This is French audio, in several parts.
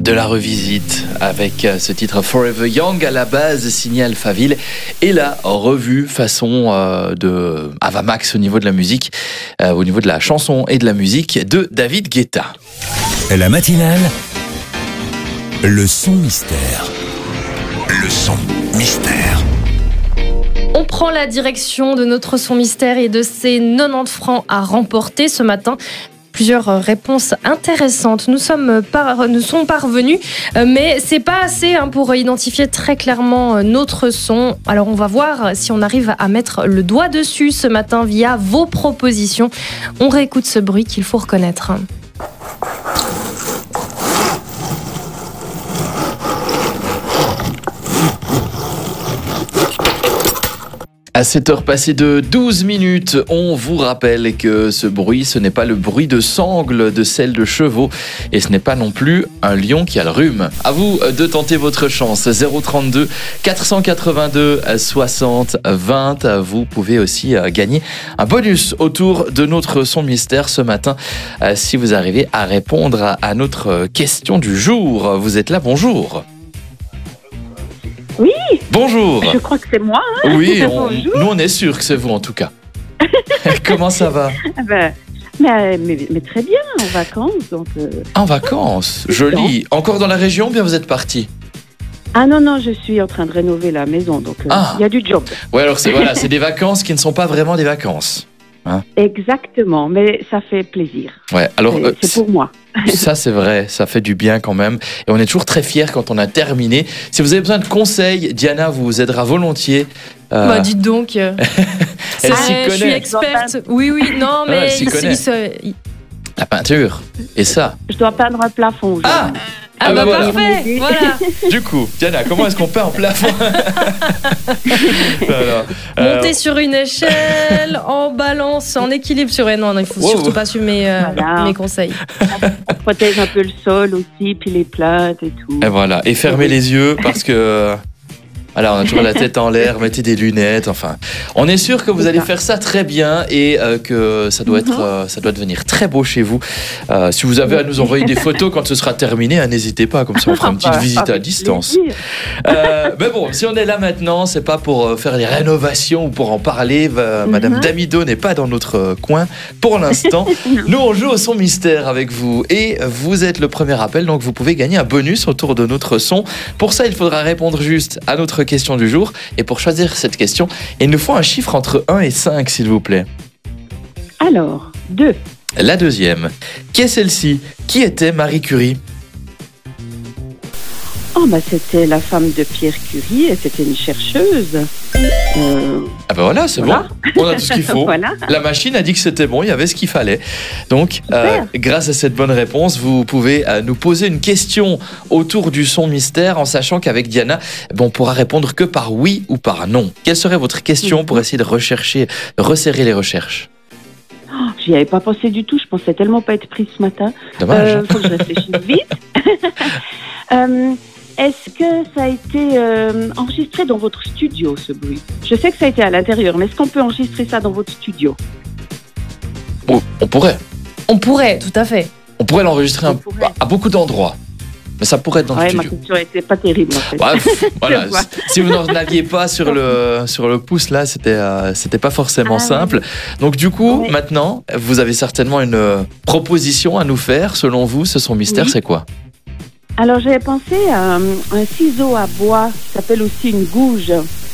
de la revisite avec ce titre Forever Young, à la base signé Alphaville, et la revue façon de Ava Max au niveau de la musique, au niveau de la chanson et de la musique de David Guetta. La matinale, le son mystère. Le son mystère. On prend la direction de notre son mystère et de ses 90 francs à remporter ce matin. Plusieurs réponses intéressantes nous sont parvenues, mais c'est pas assez pour identifier très clairement notre son. Alors on va voir si on arrive à mettre le doigt dessus ce matin via vos propositions. On réécoute ce bruit qu'il faut reconnaître. À 7h passées de 12 minutes, on vous rappelle que ce bruit, ce n'est pas le bruit de sangle de selle de chevaux et ce n'est pas non plus un lion qui a le rhume. À vous de tenter votre chance. 032 482 60 20. Vous pouvez aussi gagner un bonus autour de notre son mystère ce matin si vous arrivez à répondre à notre question du jour. Vous êtes là, bonjour. Oui. Bonjour. Je crois que c'est moi. Oui, nous on est sûr que c'est vous en tout cas. Comment ça va? Mais très bien, en vacances. Donc, En vacances, joli. Encore dans la région, bien vous êtes parti? Ah non, je suis en train de rénover la maison, donc il y a du job. Ouais, alors c'est des vacances qui ne sont pas vraiment des vacances. Hein? Exactement, mais ça fait plaisir. Ouais, alors c'est pour moi. Ça c'est vrai, ça fait du bien quand même. Et on est toujours très fiers quand on a terminé. Si vous avez besoin de conseils, Diana vous aidera volontiers. Dites donc. Elle s'y connaît. Je suis experte. Oui, non, mais elle s'y connaît. La peinture. Et ça. Je dois peindre un plafond. Voilà. Parfait. Voilà. Du coup, Diana, comment est-ce qu'on peint en plafond? Monter sur une échelle, en balance, en équilibre sur... Non, il faut surtout pas suivre mes conseils. On protège un peu le sol aussi, puis les plates et tout. Et voilà, et fermez les yeux parce que... Alors, on a toujours la tête en l'air, mettez des lunettes, enfin. On est sûr que vous allez faire ça très bien et que ça doit devenir très beau chez vous. Si vous avez à nous envoyer des photos quand ce sera terminé, n'hésitez pas, comme ça on fera une petite visite à distance. Mais bon, si on est là maintenant, c'est pas pour faire les rénovations ou pour en parler. Madame Damido n'est pas dans notre coin pour l'instant. Nous, on joue au son mystère avec vous et vous êtes le premier appel, donc vous pouvez gagner un bonus autour de notre son. Pour ça, il faudra répondre juste à notre question du jour. Et pour choisir cette question, il nous faut un chiffre entre 1 et 5, s'il vous plaît. Alors, 2. La deuxième. Qui est celle-ci? Qui était Marie Curie? C'était la femme de Pierre Curie et c'était une chercheuse. Voilà, c'est bon. On a tout ce qu'il faut. Voilà. La machine a dit que c'était bon, il y avait ce qu'il fallait. Donc, grâce à cette bonne réponse, vous pouvez nous poser une question autour du son mystère en sachant qu'avec Diana, on pourra répondre que par oui ou par non. Quelle serait votre question pour essayer de resserrer les recherches? J'y avais pas pensé du tout. Je pensais tellement pas être prise ce matin. Dommage. Faut que je réfléchisse vite. Est-ce que ça a été enregistré dans votre studio, ce bruit? Je sais que ça a été à l'intérieur, mais est-ce qu'on peut enregistrer ça dans votre studio? On pourrait. On pourrait, tout à fait. On pourrait l'enregistrer à beaucoup d'endroits. Mais ça pourrait être dans le studio. Ma question n'était pas terrible, en fait. Voilà. Si vous n'en aviez pas sur le pouce, là, c'était pas forcément simple. Donc, du coup, maintenant, vous avez certainement une proposition à nous faire. Selon vous, ce son mystère, c'est quoi? Alors, j'avais pensé à un ciseau à bois qui s'appelle aussi une gouge.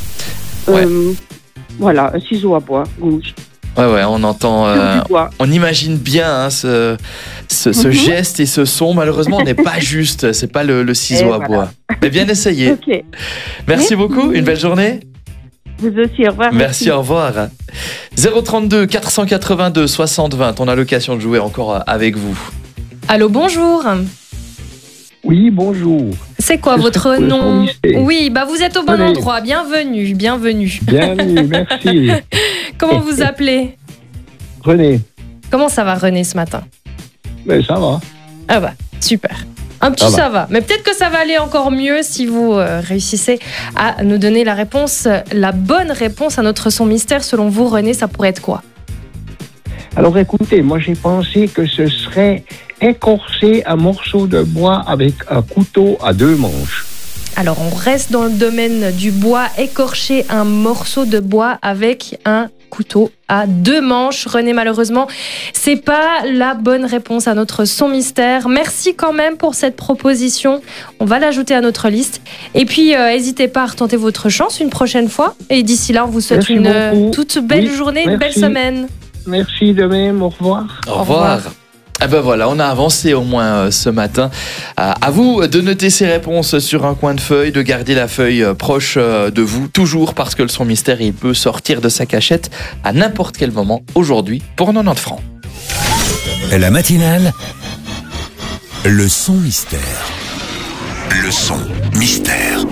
Voilà, un ciseau à bois, gouge. Ouais, on entend, on imagine bien ce geste et ce son. Malheureusement, on n'est pas juste, c'est pas le ciseau à bois. Mais bien essayé. Okay. Merci beaucoup, une belle journée. Vous aussi, au revoir. Merci, au revoir. 032 482 60 20, on a l'occasion de jouer encore avec vous. Allô, bonjour. Oui, bonjour. C'est quoi votre nom? Oui, vous êtes au bon endroit. Bienvenue. Bienvenue, merci. Comment vous appelez? René. Comment ça va, René, ce matin? Ça va. Super. Un petit ça va. Mais peut-être que ça va aller encore mieux si vous réussissez à nous donner la bonne réponse à notre son mystère. Selon vous, René, ça pourrait être quoi? Alors écoutez, moi j'ai pensé que ce serait écorcer un morceau de bois avec un couteau à 2 manches. Alors, on reste dans le domaine du bois. Écorcher un morceau de bois avec un couteau à 2 manches. René, malheureusement, c'est pas la bonne réponse à notre son mystère. Merci quand même pour cette proposition. On va l'ajouter à notre liste. Et puis, n'hésitez pas à retenter votre chance une prochaine fois. Et d'ici là, on vous souhaite une toute belle journée, une belle semaine. Merci de même, au revoir. Au revoir. Ah ben voilà, on a avancé au moins ce matin. À vous de noter ces réponses sur un coin de feuille, de garder la feuille proche de vous, toujours parce que le son mystère, il peut sortir de sa cachette à n'importe quel moment aujourd'hui pour 90 francs. La matinale, le son mystère. Le son mystère.